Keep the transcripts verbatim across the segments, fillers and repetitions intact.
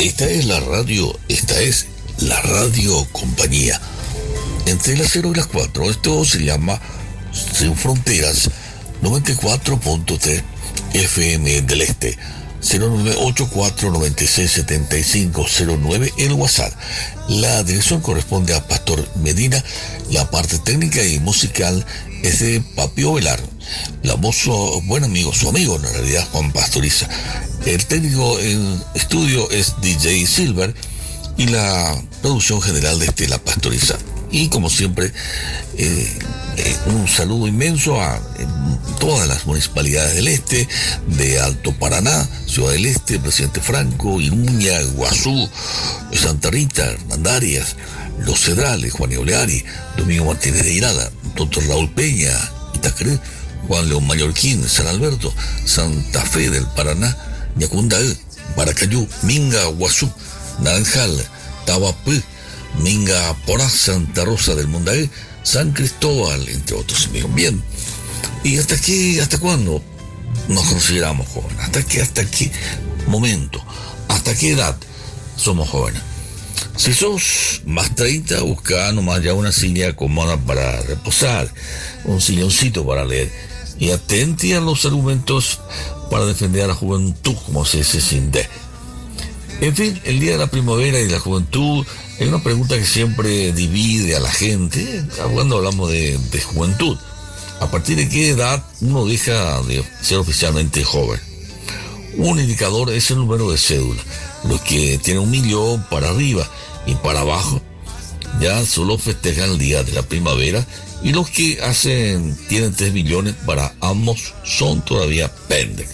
Esta es la radio, esta es la radio compañía. Entre las cero y las cuatro, esto se llama Sin Fronteras, noventa y cuatro punto tres F M del Este, cero nueve ocho cuatro nueve seis siete cinco cero nueve el WhatsApp. La dirección corresponde a Pastor Medina, la parte técnica y musical es de Papio Velar. La voz, su buen amigo, su amigo en realidad, Juan Pastoriza. El técnico en estudio es D J Silver y la producción general de Estela Pastoriza. Y como siempre, eh, eh, un saludo inmenso a eh, todas las municipalidades del Este, de Alto Paraná, Ciudad del Este, Presidente Franco, Iruña, Guazú, Santa Rita, Hernandarias, Los Cedrales, Juan Oleari, Domingo Martínez de Irada, Doctor Raúl Peña, Itacré, Juan León Mallorquín, San Alberto, Santa Fe del Paraná, Ñacundaé, Baracayú, Minga, Guazú, Naranjal, Tabapé, Minga, Porá, Santa Rosa del Mundaé, San Cristóbal, entre otros. Bien, y hasta aquí, ¿hasta cuándo nos consideramos jóvenes? ¿Hasta qué, hasta qué momento? ¿Hasta qué edad somos jóvenes? Si sos más treinta, busca nomás ya una silla cómoda para reposar, un silloncito para leer, y atente a los argumentos para defender a la juventud, como se dice sin D. En fin, el Día de la Primavera y de la Juventud es una pregunta que siempre divide a la gente cuando hablamos de, de juventud. ¿A partir de qué edad uno deja de ser oficialmente joven? Un indicador es el número de cédula. Los que tienen un millón para arriba y para abajo ya solo festejan el Día de la Primavera, y los que hacen tienen tres millones para ambos son todavía pendex.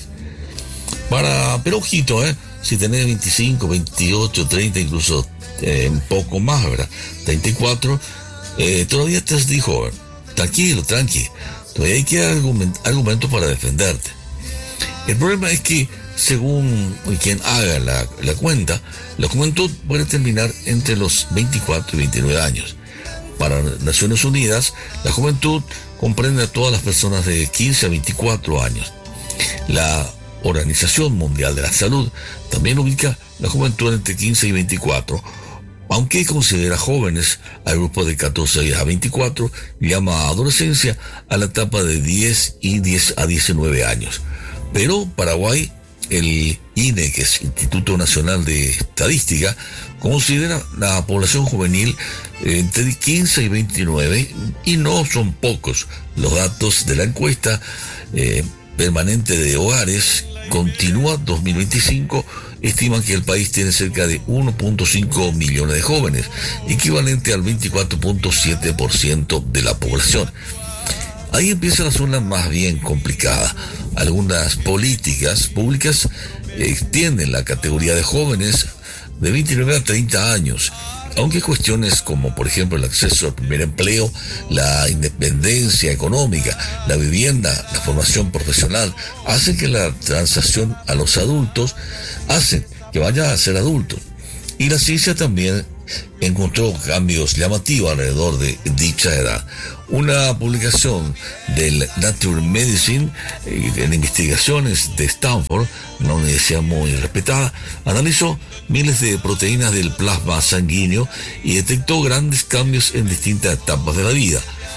Para, pero ojito, ¿eh? Si tenés veinticinco, veintiocho, treinta, incluso eh, un poco más, ¿verdad? treinta y cuatro, eh, todavía estás de joven. Tranquilo, tranqui. Todavía hay que dar argument, argumentos para defenderte. El problema es que, según quien haga la, la cuenta, la juventud puede terminar entre los veinticuatro y veintinueve años. Para Naciones Unidas, la juventud comprende a todas las personas de quince a veinticuatro años. La Organización Mundial de la Salud también ubica la juventud entre quince y veinticuatro, aunque considera jóvenes al grupo de catorce a veinticuatro, llama adolescencia a la etapa de diez y diez a diecinueve años. Pero Paraguay, el I N E, que es Instituto Nacional de Estadística, considera la población juvenil entre quince y veintinueve, y no son pocos. Los datos de la encuesta eh, permanente de hogares Continúa dos mil veinticinco, estiman que el país tiene cerca de uno punto cinco millones de jóvenes, equivalente al veinticuatro punto siete por ciento de la población. Ahí empieza la zona más bien complicada. Algunas políticas públicas extienden la categoría de jóvenes de veintinueve a treinta años, aunque cuestiones como, por ejemplo, el acceso al primer empleo, la independencia económica, la vivienda, la formación profesional, hacen que la transición a los adultos, hacen que vayan a ser adultos. Y la ciencia también encontró cambios llamativos alrededor de dicha edad. Una publicación del Nature Medicine eh, en investigaciones de Stanford, una universidad muy respetada, analizó miles de proteínas del plasma sanguíneo y detectó grandes cambios en distintas etapas de la vida.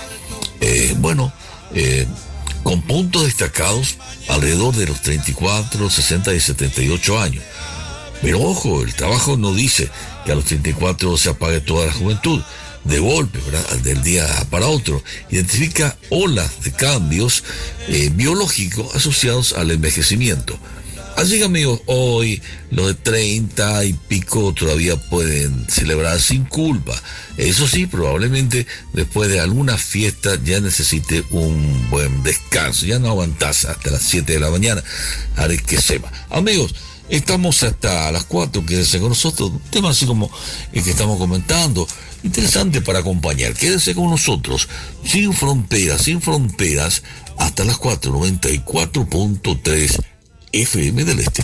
Eh, bueno, eh, con puntos destacados alrededor de los treinta y cuatro, sesenta y setenta y ocho años. Pero ojo, el trabajo no dice que a los treinta y cuatro se apague toda la juventud de golpe, ¿verdad?, del día para otro. Identifica olas de cambios eh, biológicos asociados al envejecimiento. Así que, amigos, hoy los de treinta y pico todavía pueden celebrar sin culpa. Eso sí, probablemente después de alguna fiesta ya necesite un buen descanso. Ya no aguantás hasta las siete de la mañana. Haré que sepa. Amigos, estamos hasta las cuatro, quédense con nosotros. Un tema así como el que estamos comentando, interesante para acompañar. Quédense con nosotros. Sin fronteras, sin fronteras, hasta las cuatro, noventa y cuatro punto tres F M del Este.